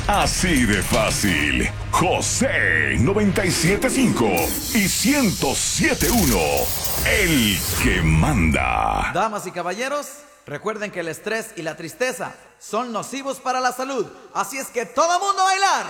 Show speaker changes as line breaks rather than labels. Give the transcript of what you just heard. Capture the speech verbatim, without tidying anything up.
Así de fácil. José noventa y siete punto cinco y ciento siete punto uno. El que manda.
Damas y caballeros, recuerden que el estrés y la tristeza son nocivos para la salud. Así es que todo mundo a bailar.